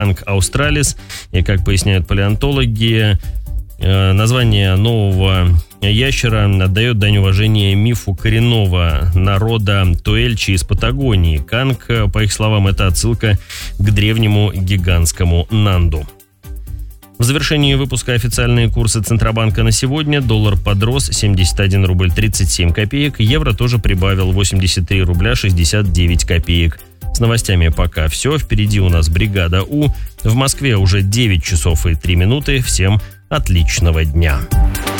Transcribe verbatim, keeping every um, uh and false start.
Канг Australis. И, как поясняют палеонтологи, название нового ящера отдает дань уважения мифу коренного народа туэльчи из Патагонии. Канг, по их словам, это отсылка к древнему гигантскому Нанду. В завершении выпуска официальные курсы Центробанка на сегодня. Доллар подрос семьдесят один рубль тридцать семь копеек. Евро тоже прибавил восемьдесят три рубля шестьдесят девять копеек. С новостями пока все. Впереди у нас бригада У. В Москве уже девять часов и три минуты. Всем отличного дня.